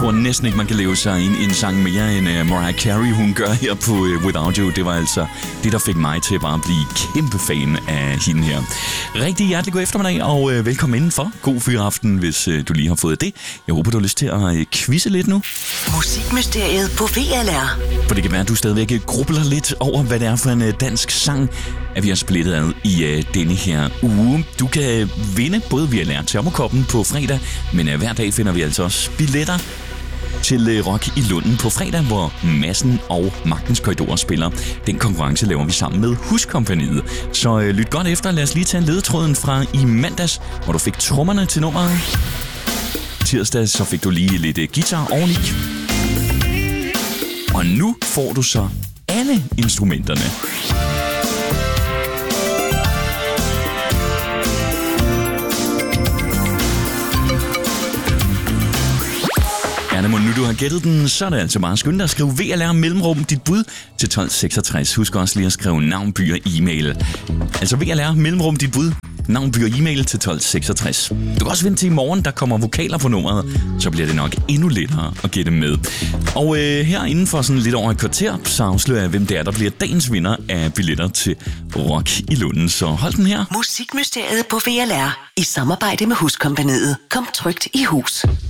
tror næsten ikke, man kan leve sig ind i en sang mere end Mariah Carey, hun gør her på Without You. Det var altså det, der fik mig til bare at blive kæmpe fan af hende her. Rigtig hjertelig god eftermiddag, og velkommen indenfor. God fyraften, hvis du lige har fået det. Jeg håber, du har lyst til at quizze lidt nu. Musikmysteriet på VLR. For det kan være, at du stadigvæk grubler lidt over, hvad det er for en dansk sang, at vi har splittet ad i denne her uge. Du kan vinde både VLR Termokoppen på fredag, men hver dag finder vi altså også billetter til Rock i Lunden på fredag, hvor Madsen og Magtens Korridorer spiller. Den konkurrence laver vi sammen med Huskompagniet. Så lyt godt efter. Lad os lige tage ledetråden fra i mandags, hvor du fik trommerne til nummeret. Tirsdag så fik du lige lidt guitar oveni. Og nu får du så alle instrumenterne. Er det nu du har gættet den, så er det altså bare skyndt at skrive VLR mellemrum dit bud til 1266. Husk også lige at skrive navn, by og e-mail. Altså VLR mellemrum dit bud, navn, by og e-mail til 1266. Du kan også vente til i morgen, der kommer vokaler på nummeret, så bliver det nok endnu lettere at gætte med. Og her inden for sådan lidt over et kvarter, så afslører jeg, hvem det er, der bliver dagens vinder af billetter til Rock i Lunden. Så hold den her. Musikmysteriet på VLR i samarbejde med Huskompagniet. Kom trygt i hus.